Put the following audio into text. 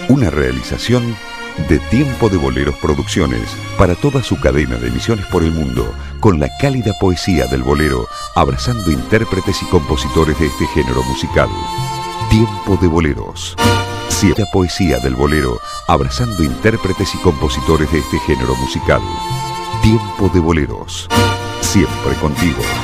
Una realización de Tiempo de Boleros Producciones para toda su cadena de emisiones por el mundo, con la cálida poesía del bolero, abrazando intérpretes y compositores de este género musical. Tiempo de Boleros. La poesía del bolero, abrazando intérpretes y compositores de este género musical. Tiempo de Boleros. Siempre contigo.